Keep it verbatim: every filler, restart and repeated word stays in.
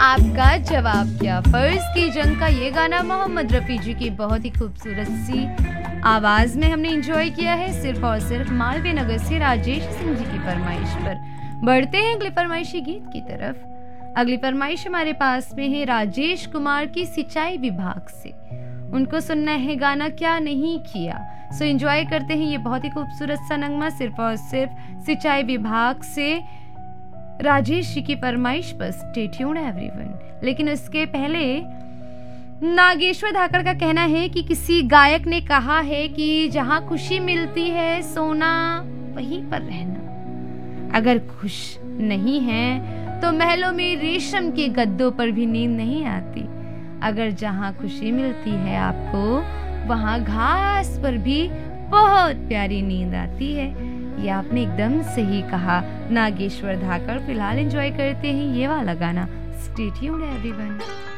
आपका जवाब क्या? फर्ज की जंग का ये गाना मोहम्मद रफ़ी जी की बहुत ही खूबसूरत सी आवाज में हमने एंजॉय किया है, सिर्फ और सिर्फ मालवीय नगर से राजेश सिंह जी की फरमाइश पर। बढ़ते हैं अगले फरमाइशी गीत की तरफ। अगली फरमाइश हमारे पास में है राजेश कुमार की सिंचाई विभाग से। उनको सुनना है गाना क्या नहीं किया। सो एंजॉय करते हैं ये बहुत ही खूबसूरत सा नगमा, सिर्फ और सिर्फ सिंचाई विभाग से राजेश जी की फरमाइश पर। Stay tuned everyone. लेकिन उसके पहले नागेश्वर धाकड़ का कहना है कि किसी गायक ने कहा है कि जहां खुशी मिलती है सोना वहीं पर रहना। अगर खुश नहीं है तो महलों में रेशम के गद्दों पर भी नींद नहीं आती। अगर जहां खुशी मिलती है आपको वहां घास पर भी बहुत प्यारी नींद आती है। ये आपने एकदम सही कहा नागेश्वर धाकड़। फिलहाल एंजॉय करते हैं ये वाला गाना। Stay tuned everyone.